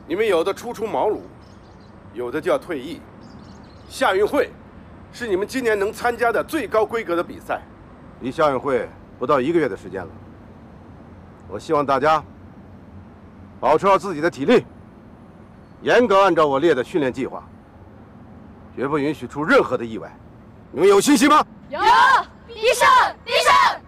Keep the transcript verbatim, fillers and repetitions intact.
你们有的初出茅庐，有的就要退役。夏运会是你们今年能参加的最高规格的比赛， 离夏运会不到一个月的时间了。我希望大家保持好自己的体力，严格按照我列的训练计划，绝不允许出任何的意外。你们有信心吗？ 有！必胜！必胜！